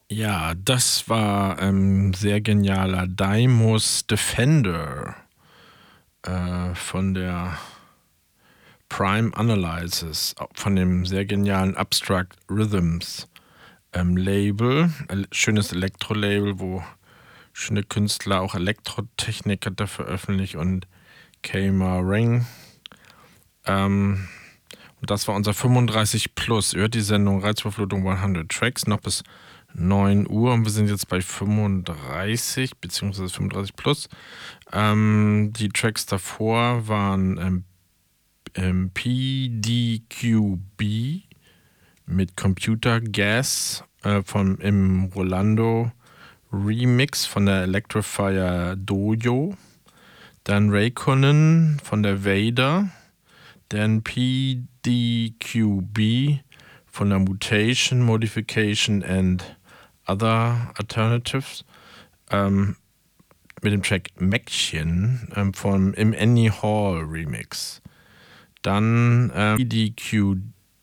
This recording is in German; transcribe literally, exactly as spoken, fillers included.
Ja, das war ähm, sehr genialer Daimos Defender äh, von der Prime Analysis, von dem sehr genialen Abstract Rhythms ähm, Label, el schönes Elektro-Label, wo schöne Künstler, auch Elektrotechnik hat er veröffentlicht und Kama Ring. Ähm, und das war unser fünfunddreißig plus. Ihr hört die Sendung Reizüberflutung hundert Tracks noch bis neun Uhr und wir sind jetzt bei fünfunddreißig beziehungsweise fünfunddreißig plus. Ähm, die Tracks davor waren ähm, ähm, P D Q B mit Computer Gas äh, von, im Rolando Remix von der Electrifier Dojo. Dann Rayconen von der Vader. Dann P D Q B von der Mutation, Modification and Other Alternatives. Ähm, mit dem Track Mäckchen ähm, vom im Annie Hall Remix. Dann ähm, P D Q